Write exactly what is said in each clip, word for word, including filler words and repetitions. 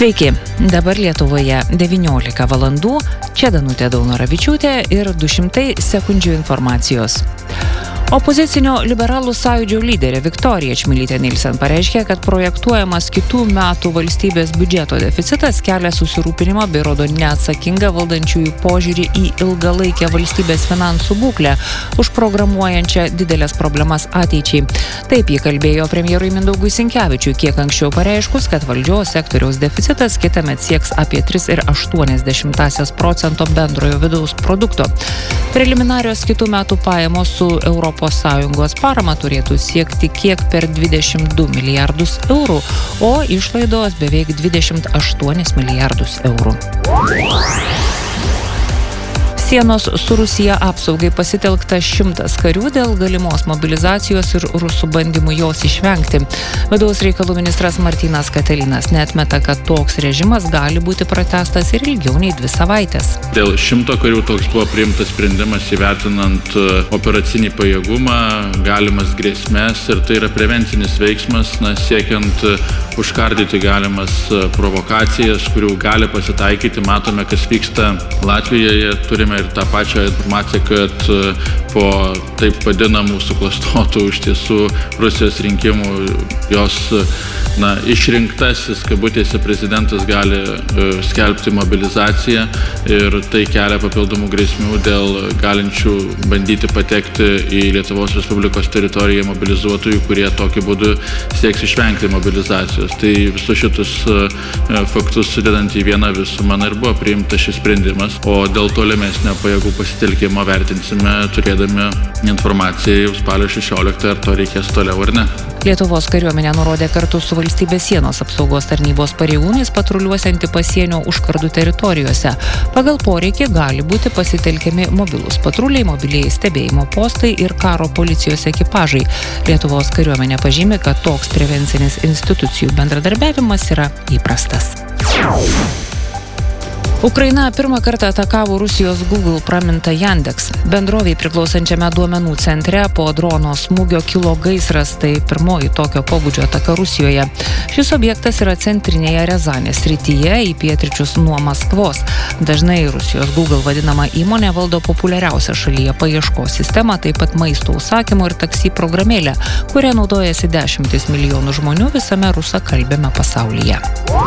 Sveiki, dabar Lietuvoje devyniolika valandų, čia Danutė Daunoravičiūtė ir du šimtai sekundžių informacijos. Opozicinio liberalų sąjūdžio lyderė Viktorija Čmilytė Nilsen pareiškė, kad projektuojamas kitų metų valstybės biudžeto deficitas kelia susirūpinimą bei rodo neatsakingą valdančiųjų požiūrį į ilgalaikę valstybės finansų būklę, užprogramuojančią didelės problemas ateičiai. Taip jį kalbėjo premjerui Mindaugui Sinkevičiui, kiek anksčiau pareiškus, kad valdžios sektoriaus deficitas kitąmet sieks apie tris ir aštuonias dešimtąsias procento bendrojo vidaus produkto. Preliminarios kitų metų pajamos su Europos Sąjungos parama turėtų siekti kiek per dvidešimt du milijardus eurų, o išlaidos beveik dvidešimt aštuonis milijardus eurų. Sienos su Rusija apsaugai pasitelkta šimtas karių dėl galimos mobilizacijos ir rusų bandymų jos išvengti. Vidaus reikalų ministras Martynas Katilinas neatmeta, kad toks režimas gali būti pratęstas ir ilgiau nei dvi savaitės. Dėl šimto karių toks buvo priimtas sprendimas įvertinant operacinį pajėgumą, galimas grėsmės ir tai yra prevencinis veiksmas, na, siekiant užkardyti galimas provokacijas, kurių gali pasitaikyti. Matome, kas vyksta Latvijoje, turime ir tą pačią informaciją, kad po taip vadinamų suklastotų iš tiesų Rusijos rinkimų jos na, išrinktasis, kabutėse, prezidentas gali uh, skelbti mobilizaciją ir tai kelia papildomų grėsmių dėl galinčių bandyti patekti į Lietuvos Respublikos teritoriją mobilizuotojų, kurie tokiu būdu sieks išvengti mobilizacijos. Tai visus šitus uh, faktus sudedant į vieną visumą ir buvo priimtas šis sprendimas, o dėl tolimesnio pajėgų pasitelkimo vertinsime turėdami informaciją jau spalio šešioliktą, ar to reikės toliau ar ne. Lietuvos kariuomenė nurodė kartu su valstybės sienos apsaugos tarnybos pareigūnais patruliuosianti pasienio užkardų teritorijose. Pagal poreikį gali būti pasitelkiami mobilūs patruliai, mobilieji stebėjimo postai ir karo policijos ekipažai. Lietuvos kariuomenė pažymi, kad toks prevencinis institucijų bendradarbiavimas yra įprastas. Ukraina pirmą kartą atakavo Rusijos Google pramintą Yandex. Bendrovei priklausančiame duomenų centre po drono smūgio kilo gaisras, tai pirmoji tokio pobūdžio ataka Rusijoje. Šis objektas yra centrinėje Riazanės srityje į pietryčius nuo Maskvos. Dažnai Rusijos Google vadinama įmonė valdo populiariausią šalyje paieškos sistemą, taip pat maisto užsakymo ir taksi programėlę, kuria naudojasi dešimtis milijonų žmonių visame rusakalbiame pasaulyje.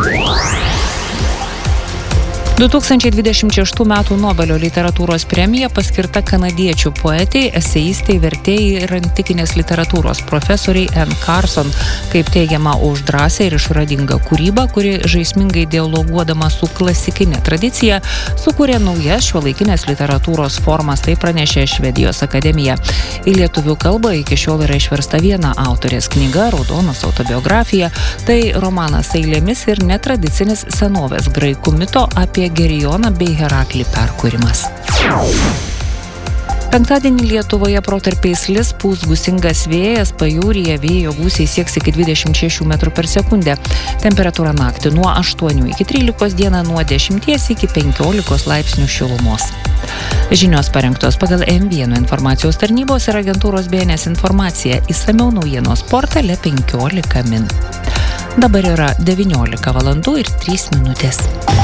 du tūkstančiai dvidešimt šeštų metų Nobelio literatūros premija paskirta kanadiečių poetei, eseistei, vertėjai ir antikinės literatūros profesoriai Anne Carson, kaip teigiama, už drąsią ir išradingą kūrybą, kuri žaismingai dialoguodama su klasikinė tradicija sukūrė naujas šiuolaikinės literatūros formas, tai pranešė Švedijos akademija. Į lietuvių kalbą iki šiol yra išversta viena autorės knyga Raudonos autobiografija, tai romanas eilėmis ir netradicinis senovės graikų mito apie Gerioną bei Heraklį perkūrimas. Penktadienį Lietuvoje protarpiais lis, pūs gūsingas vėjas, pajūryje vėjo gūsiai sieks iki dvidešimt šešių metrų per sekundę. Temperatūra naktį nuo aštuonių iki trylikos, dieną nuo dešimties iki penkiolikos laipsnių šilumos. Žinios parengtos pagal M vienas informacijos tarnybos ir agentūros B N S informacija. Išsamiau naujienos portale penkiolika min. Dabar yra devyniolika valandų ir trys minutės.